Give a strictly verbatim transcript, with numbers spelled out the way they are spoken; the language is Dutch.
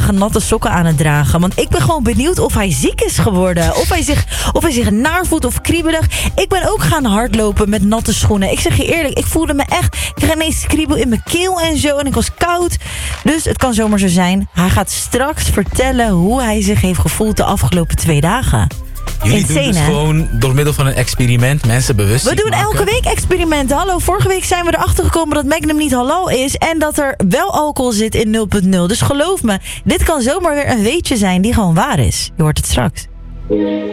dagen natte sokken aan het dragen. Want ik ben gewoon benieuwd of hij ziek is geworden. Of hij zich, of hij zich naar voelt of kriebelig. Ik ben ook gaan hardlopen met natte schoenen. Ik zeg je eerlijk, ik voelde me echt... Ik kreeg ineens kriebel in mijn keel en zo. En ik was koud. Dus het kan zomaar zo zijn. Hij gaat straks vertellen hoe hij zich heeft gevoeld de afgelopen twee dagen. Jullie Insane, doen dus hè? gewoon door middel van een experiment mensen bewust We ziek doen maken. elke week experimenten. Hallo, vorige week zijn we erachter gekomen dat Magnum niet halal is. En dat er wel alcohol zit in nul punt nul. Dus geloof me, dit kan zomaar weer een weetje zijn die gewoon waar is. Je hoort het straks.